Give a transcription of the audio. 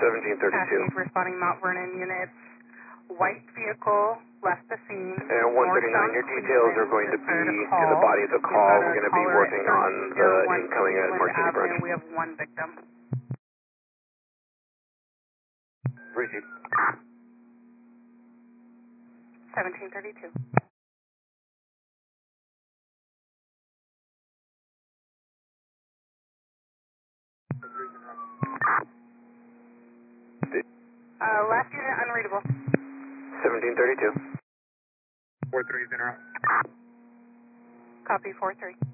1732. Cascade responding Mount Vernon units. White vehicle left the scene. And 139, your details are going to be in the body of the call. We're going to be working on the incoming at Martini Branch. We have one victim. Receive. 1732. Last unit unreadable. 1732. 4-3 is in route. Copy 4-3.